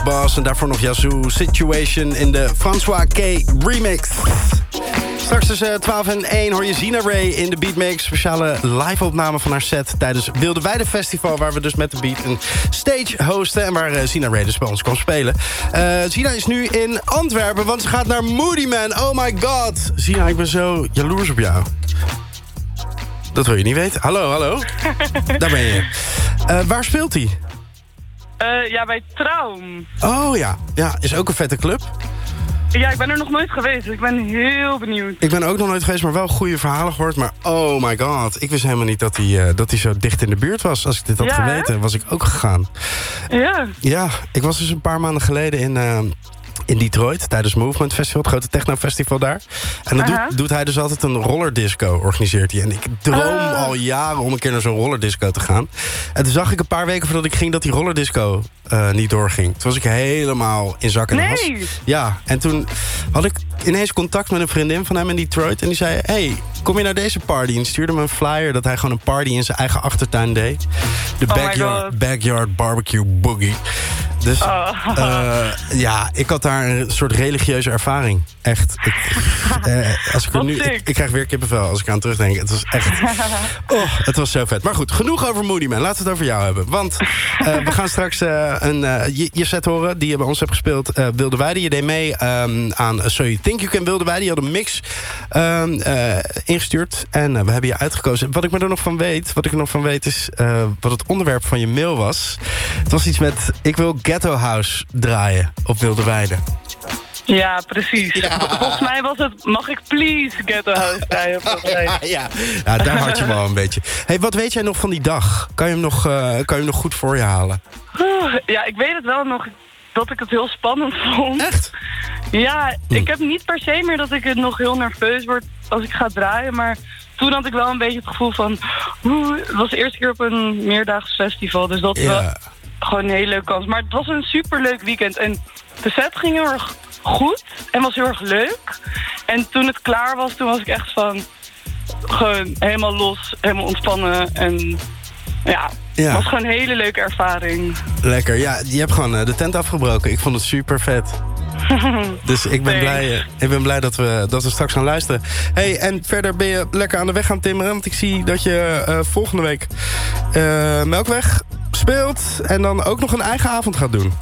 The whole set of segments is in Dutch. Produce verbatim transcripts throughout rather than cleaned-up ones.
Boss en daarvoor nog Yazoo, Situation in de François K. remix. Straks tussen twaalf en één hoor je Zina Ray in de Beatmix. Speciale live-opname van haar set tijdens Wilde Weide Festival... waar we dus met de Beat een stage hosten... en waar Zina Ray dus bij ons kon spelen. Uh, Zina is nu in Antwerpen, want ze gaat naar Moodyman. Oh my god. Zina, ik ben zo jaloers op jou. Dat wil je niet weten. Hallo, hallo. Daar ben je. Uh, waar speelt hij? Uh, ja, bij Traum. Oh ja. Ja, is ook een vette club. Ja, ik ben er nog nooit geweest. Ik ben heel benieuwd. Ik ben ook nog nooit geweest, maar wel goede verhalen gehoord. Maar oh my god, ik wist helemaal niet dat hij, uh, dat hij zo dicht in de buurt was. Als ik dit had ja, geweten, hè? was ik ook gegaan. Ja. Ja, ik was dus een paar maanden geleden in... Uh, in Detroit, tijdens Movement Festival, het grote techno-festival daar. En dan doet, doet hij dus altijd een rollerdisco, organiseert hij. En ik droom uh. al jaren om een keer naar zo'n rollerdisco te gaan. En toen zag ik een paar weken voordat ik ging dat die rollerdisco uh, niet doorging. Toen was ik helemaal in zak en nee. as. Ja, en toen had ik ineens contact met een vriendin van hem in Detroit. En die zei, hey, kom je naar deze party? En stuurde me een flyer dat hij gewoon een party in zijn eigen achtertuin deed. De oh backyard, backyard barbecue boogie. Dus oh. uh, ja, ik had daar een soort religieuze ervaring. Echt. Ik, uh, als ik, er nu, ik, ik krijg weer kippenvel als ik aan terugdenk. Het was echt... Oh, het was zo vet. Maar goed, genoeg over Moodyman. Laten we het over jou hebben. Want uh, we gaan straks uh, een, uh, je, je set horen die je bij ons hebt gespeeld. Uh, Wilde Weide. Je deed mee um, aan So You Think You Can Wilde Weide. Je had een mix um, uh, ingestuurd. En uh, we hebben je uitgekozen. Wat ik me er nog van weet, wat ik er nog van weet is uh, wat het onderwerp van je mail was. Het was iets met, ik wil Ghetto House draaien op Wilde Weide. Ja, precies. Ja. Volgens mij was het, mag ik please Ghetto House draaien? ja, ja. ja, daar had je wel een beetje. Hey, wat weet jij nog van die dag? Kan je hem nog, uh, kan je hem nog goed voor je halen? Ja, ik weet het wel nog dat ik het heel spannend vond. Echt? Ja, hm. ik heb niet per se meer dat ik het nog heel nerveus word als ik ga draaien, maar toen had ik wel een beetje het gevoel van, oeh, het was de eerste keer op een meerdaags festival, dus dat ja. was gewoon een hele leuke kans. Maar het was een superleuk weekend en de set ging heel erg goed en was heel erg leuk. En toen het klaar was, toen was ik echt van, gewoon helemaal los, helemaal ontspannen en ja, ja. het was gewoon een hele leuke ervaring. Lekker, ja, je hebt gewoon uh, de tent afgebroken. Ik vond het super vet. Dus ik ben, blij, uh, ik ben blij dat we, dat we straks gaan luisteren. Hey, en verder ben je lekker aan de weg gaan timmeren, want ik zie dat je uh, volgende week uh, Melkweg speelt en dan ook nog een eigen avond gaat doen.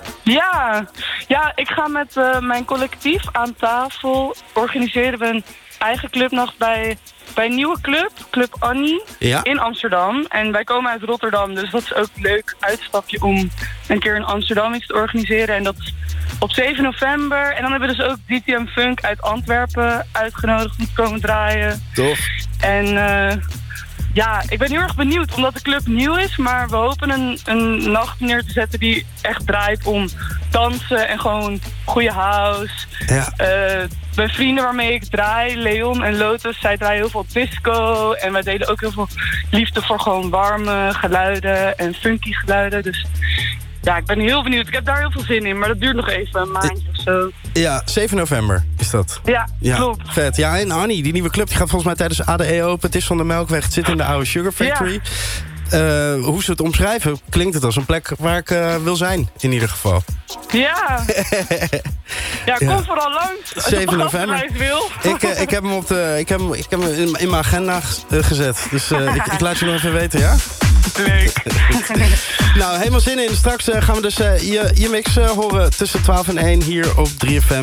Ja, ja ik ga met uh, mijn collectief aan tafel. Organiseren we een eigen clubnacht bij, bij een nieuwe club, Club Annie, ja. in Amsterdam. En wij komen uit Rotterdam, dus dat is ook een leuk uitstapje om een keer in Amsterdam iets te organiseren. En dat is op zeven november. En dan hebben we dus ook D T M Funk uit Antwerpen uitgenodigd om te komen draaien. Tof. En uh, ja, ik ben heel erg benieuwd, omdat de club nieuw is. Maar we hopen een, een nacht neer te zetten die echt draait om dansen en gewoon goede house. Ja. Uh, mijn vrienden waarmee ik draai, Leon en Lotus, zij draaien heel veel disco. En wij delen ook heel veel liefde voor gewoon warme geluiden en funky geluiden. Dus ja, ik ben heel benieuwd. Ik heb daar heel veel zin in, maar dat duurt nog even, een maandje of zo. Ja, zeven november is dat. Ja, ja, klopt. Vet. Ja, en Annie, die nieuwe club, die gaat volgens mij tijdens A D E open. Het is van de Melkweg, het zit in de oude Sugar Factory. Ja. Uh, hoe ze het omschrijven, klinkt het als een plek waar ik uh, wil zijn, in ieder geval. Ja. Ja, kom ja. vooral langs. Als zeven november. Wil. Ik, uh, ik heb hem, op de, ik heb hem, ik heb hem in, in mijn agenda uh, gezet. Dus uh, ik, ik laat je nog even weten, ja? Leuk. Nou, helemaal zin in. Straks uh, gaan we dus uh, je, je mix uh, horen tussen twaalf en één hier op drie F M.